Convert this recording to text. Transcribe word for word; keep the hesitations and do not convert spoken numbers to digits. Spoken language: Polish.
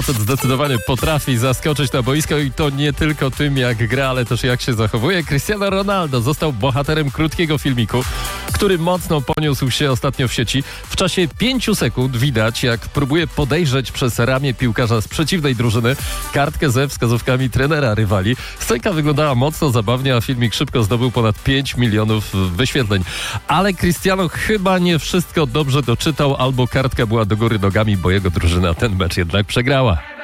Zdecydowanie potrafi zaskoczyć na boisko i to nie tylko tym, jak gra, ale też jak się zachowuje. Cristiano Ronaldo został bohaterem krótkiego filmiku, który mocno poniósł się ostatnio w sieci. W czasie pięciu sekund widać, jak próbuje podejrzeć przez ramię piłkarza z przeciwnej drużyny kartkę ze wskazówkami trenera rywali. Scenka wyglądała mocno zabawnie, a filmik szybko zdobył ponad pięć milionów wyświetleń. Ale Cristiano chyba nie wszystko dobrze doczytał, albo kartka była do góry nogami, bo jego drużyna ten mecz jednak przegrała.